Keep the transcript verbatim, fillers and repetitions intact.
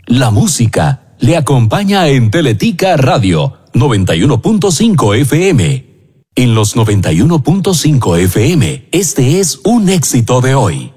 La música le acompaña en Teletica Radio noventa y uno punto cinco F M. En los noventa y uno punto cinco F M, este es un éxito de hoy.